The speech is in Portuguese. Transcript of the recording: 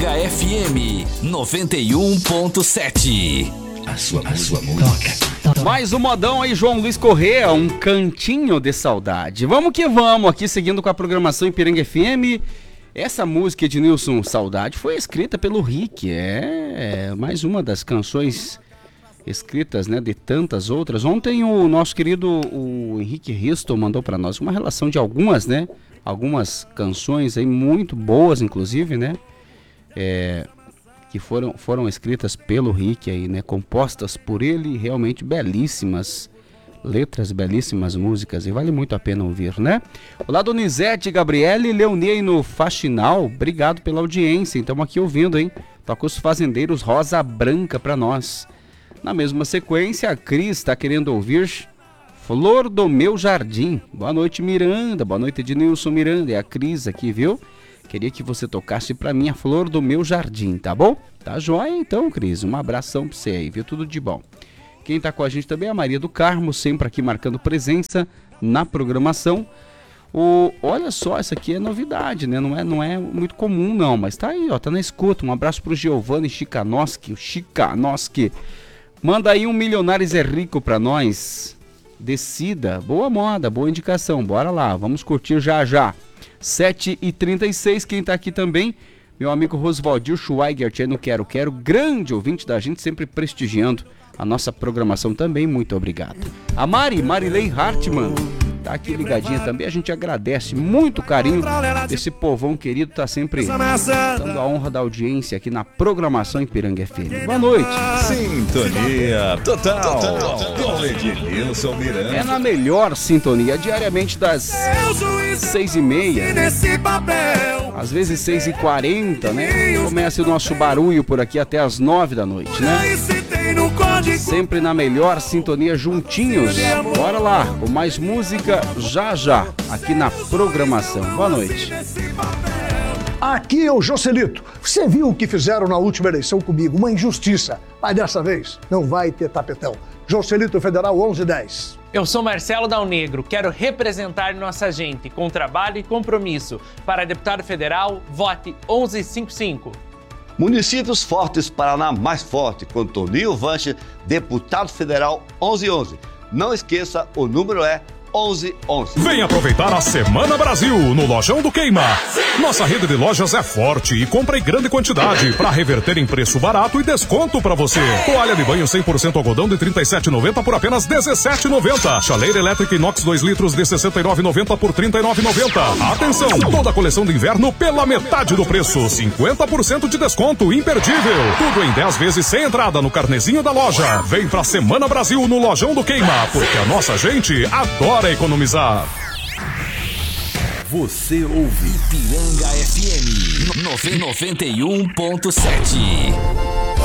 Ipiranga FM 91.7. A sua música. Mais um modão aí, João Luiz Corrêa, um cantinho de saudade. Vamos que vamos, aqui seguindo com a programação Ipiranga FM. Essa música de Nilson Saudade foi escrita pelo Rick, mais uma das canções escritas, né, de tantas outras. Ontem o nosso querido o Henrique Risto mandou para nós uma relação de algumas, né, algumas canções aí muito boas, inclusive, né, que foram escritas pelo Rick aí, né, compostas por ele, realmente belíssimas letras, belíssimas músicas, e vale muito a pena ouvir, né? Olá, Donizete, Gabriele, Leonei no Faxinal, obrigado pela audiência, estamos aqui ouvindo, hein? Toca os Fazendeiros Rosa Branca pra nós. Na mesma sequência, a Cris está querendo ouvir Flor do Meu Jardim. Boa noite, Miranda, boa noite, Ednilson Miranda, é a Cris aqui, viu? Queria que você tocasse pra mim a Flor do Meu Jardim, tá bom? Tá joia então, Cris, um abração pra você aí, viu? Tudo de bom. Quem está com a gente também é a Maria do Carmo, sempre aqui marcando presença na programação. Olha só, essa aqui é novidade, né? Não é muito comum não, mas tá aí, ó, tá na escuta. Um abraço pro Giovanni Chikanoski, o Chikanoski. Manda aí um Milionários é Rico pra nós. Decida, boa moda, boa indicação, bora lá, vamos curtir já já. 7h36, quem tá aqui também, meu amigo Rosvaldir Schweigert, no Quero, grande ouvinte da gente, sempre prestigiando a nossa programação também, muito obrigado. A Marilei Hartmann tá aqui ligadinha também, a gente agradece muito o carinho desse povão querido, tá sempre dando a honra da audiência aqui na programação Ipiranga FM. Boa noite. Sintonia total com Ednilson Miranda. É na melhor sintonia, diariamente das 6h30, às vezes 6h40, né? Começa o nosso barulho por aqui até as 9 da noite, né? Sempre na melhor sintonia, juntinhos. Bora lá, com mais música já, aqui na programação. Boa noite. Aqui é o Joselito. Você viu o que fizeram na última eleição comigo? Uma injustiça. Mas dessa vez não vai ter tapetão. Joselito Federal 1110. Eu sou Marcelo Dal Negro, quero representar nossa gente com trabalho e compromisso. Para deputado federal, vote 1155. Municípios Fortes, Paraná mais forte, com Toninho Vanche, deputado federal 1111. Não esqueça, o número é 1111. Vem aproveitar a Semana Brasil no Lojão do Queima. Nossa rede de lojas é forte e compra em grande quantidade para reverter em preço barato e desconto para você. Toalha de banho 100% algodão de R$ 37,90 por apenas R$ 17,90. Chaleira elétrica inox 2 litros de R$ 69,90 por R$ 39,90. Atenção, toda a coleção de inverno pela metade do preço. 50% de desconto imperdível. Tudo em 10 vezes sem entrada no carnezinho da loja. Vem pra Semana Brasil no Lojão do Queima, porque a nossa gente adora economizar. Você ouve Ipiranga FM 91.7.